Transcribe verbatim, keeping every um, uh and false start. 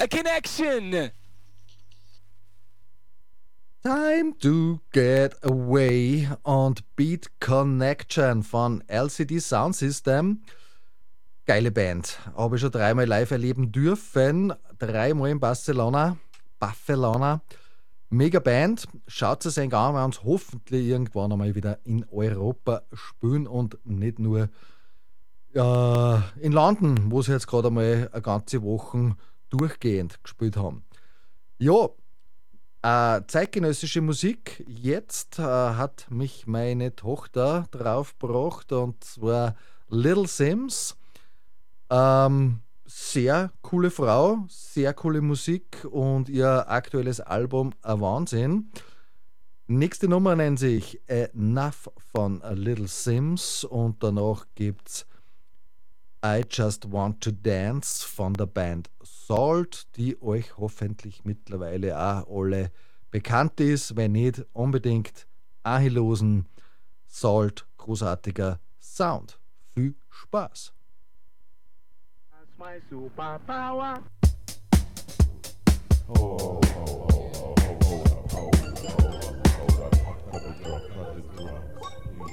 A Connection. Time to Get Away und Beat Connection von L C D Sound System. Geile Band. Habe ich schon dreimal live erleben dürfen. Dreimal in Barcelona. Barcelona. Mega Band. Schaut es euch an, wir uns hoffentlich irgendwann einmal wieder in Europa spielen und nicht nur äh, in London, wo sie jetzt gerade einmal eine ganze Woche durchgehend gespielt haben. Ja, äh, zeitgenössische Musik. Jetzt äh, hat mich meine Tochter draufgebracht und zwar Little Sims. Ähm, sehr coole Frau, sehr coole Musik und ihr aktuelles Album ein Wahnsinn. Nächste Nummer nennt sich Enough von Little Sims und danach gibt's I Just Want to Dance von der Band Salt, die euch hoffentlich mittlerweile auch alle bekannt ist. Wenn nicht, unbedingt anhören. Salt, großartiger Sound. Viel Spaß. That's my superpower. Oh.